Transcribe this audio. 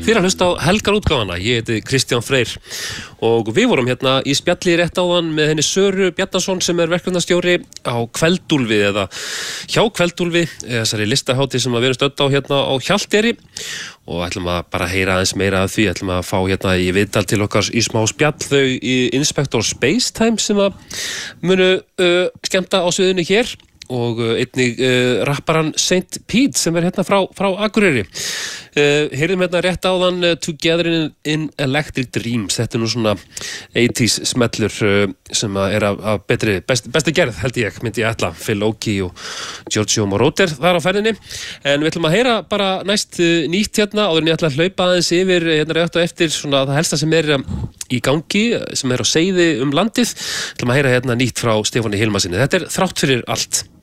Þið að hlusta á helgarútgáfana, ég heiti Kristján Freyr og við vorum hérna í spjalli rétt áðan með henni Söru Bjarnason sem verkefnastjóri á Kveldúlfi eða hjá Kveldúlfi, þessari listahátíð sem við erum stödd á hérna á Hjalteyri og ætlum að bara heyra aðeins meira af því, ætlum að fá hérna í viðtal til okkar í smá spjall þau í Inspector Spacetime sem að munu skemmta á sviðinu hér og einnig rapparan Saint Pete sem hérna frá Akureyri. Heyrðum hérna rétt áðan Together in Electric Dreams. Þetta nú svona 80s smellur sem að af besti gerð held ég, myndi ég ætla. Phil Oakey og Giorgio Moroder þar á ferðinni. En við ætlum að heyra bara næst nýtt hérna áður en ég ætla að hlaupa aðeins yfir hérna rétt á eftir svona það helsta sem í gangi, sem á seiði landið. Við ætlum að heyra hérna nýtt frá Stefáni Hilmarsinni. Þetta þrátt fyrir allt.